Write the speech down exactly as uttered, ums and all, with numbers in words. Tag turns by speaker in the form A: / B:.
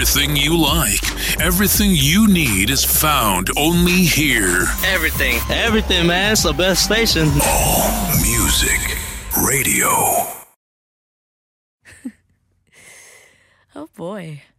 A: Everything you like, everything you need is found only here.
B: Everything. Everything, man. It's the best station.
A: All Music Radio.
C: Oh boy.